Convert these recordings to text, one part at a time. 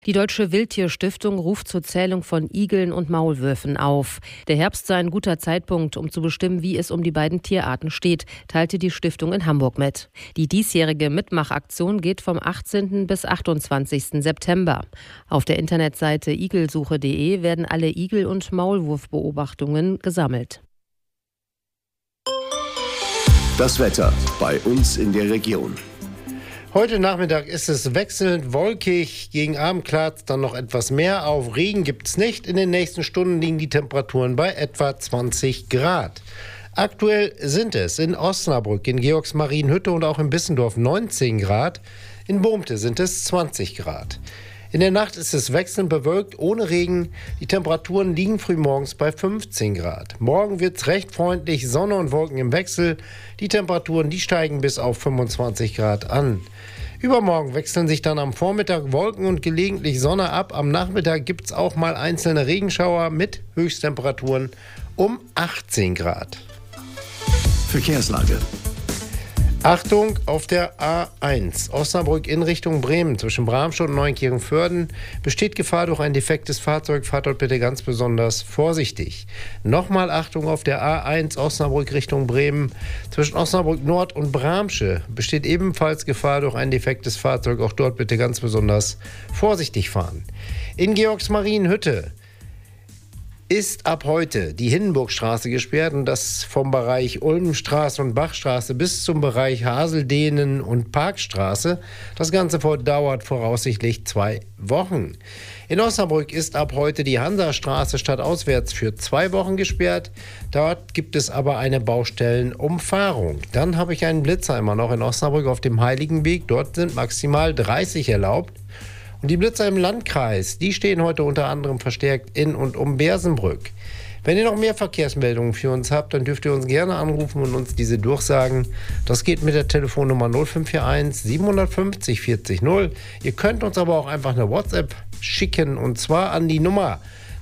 Die Deutsche Wildtierstiftung ruft zur Zählung von Igeln und Maulwürfen auf. Der Herbst sei ein guter Zeitpunkt, um zu bestimmen, wie es um die beiden Tierarten steht, teilte die Stiftung in Hamburg mit. Die diesjährige Mitmachaktion geht vom 18. bis 28. September. Auf der Internetseite igelsuche.de werden alle Igel- und Maulwurfbeobachtungen gesammelt. Das Wetter bei uns in der Region. Heute Nachmittag ist es wechselnd wolkig, gegen Abend klart dann noch etwas mehr auf. Regen gibt es nicht. In den nächsten Stunden liegen die Temperaturen bei etwa 20 Grad. Aktuell sind es in Osnabrück, in Georgsmarienhütte und auch in Bissendorf 19 Grad. In Bohmte sind es 20 Grad. In der Nacht ist es wechselnd bewölkt, ohne Regen. Die Temperaturen liegen frühmorgens bei 15 Grad. Morgen wird es recht freundlich, Sonne und Wolken im Wechsel. Die Temperaturen, die steigen bis auf 25 Grad an. Übermorgen wechseln sich dann am Vormittag Wolken und gelegentlich Sonne ab. Am Nachmittag gibt es auch mal einzelne Regenschauer mit Höchsttemperaturen um 18 Grad. Verkehrslage. Achtung, auf der A1 Osnabrück in Richtung Bremen zwischen Bramstedt und Neunkirchen-Vörden besteht Gefahr durch ein defektes Fahrzeug. Fahrt dort bitte ganz besonders vorsichtig. Nochmal Achtung, auf der A1 Osnabrück Richtung Bremen zwischen Osnabrück Nord und Bramsche besteht ebenfalls Gefahr durch ein defektes Fahrzeug. Auch dort bitte ganz besonders vorsichtig fahren. In Georgsmarienhütte ist ab heute die Hinnenburgstraße gesperrt und das vom Bereich Ulmenstraße und Bachstraße bis zum Bereich Haseldehnen und Parkstraße. Das Ganze dauert voraussichtlich 2 Wochen. In Osnabrück ist ab heute die Hansastraße stadtauswärts für 2 Wochen gesperrt. Dort gibt es aber eine Baustellenumfahrung. Dann habe ich einen Blitzheimer noch in Osnabrück auf dem Heiligenweg. Dort sind maximal 30 erlaubt. Und die Blitzer im Landkreis, die stehen heute unter anderem verstärkt in und um Bersenbrück. Wenn ihr noch mehr Verkehrsmeldungen für uns habt, dann dürft ihr uns gerne anrufen und uns diese durchsagen. Das geht mit der Telefonnummer 0541 750 40 0. Ihr könnt uns aber auch einfach eine WhatsApp schicken und zwar an die Nummer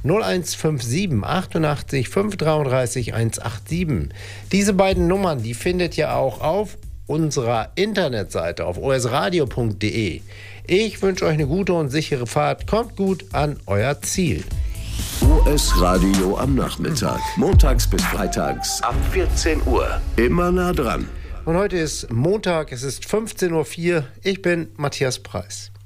0157 88 533 187. Diese beiden Nummern, die findet ihr auch auf unserer Internetseite auf osradio.de. Ich wünsche euch eine gute und sichere Fahrt. Kommt gut an euer Ziel. OS Radio am Nachmittag. Montags bis freitags ab 14 Uhr. Immer nah dran. Und heute ist Montag, es ist 15.04 Uhr. Ich bin Matthias Preis.